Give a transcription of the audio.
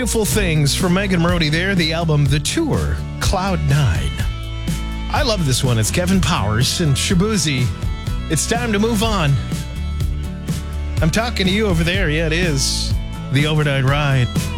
Beautiful Things from Megan Maroney there, the album The Tour, Cloud 9. I love this one. It's Kevin Powers and Shabuzi. It's time to move on. I'm talking to you over there. Yeah, it is. The Overnight Ride.